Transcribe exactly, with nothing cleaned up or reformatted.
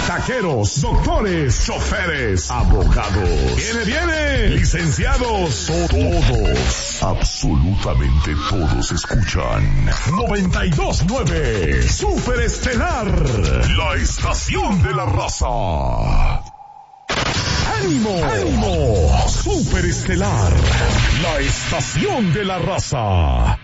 taqueros, doctores, choferes, abogados. Viene, viene, licenciados, todos, absolutamente todos escuchan noventa y dos nueve Super Estelar, la estación de la raza. ¡Ánimo! ¡Ánimo! Super Estelar, la estación de la raza.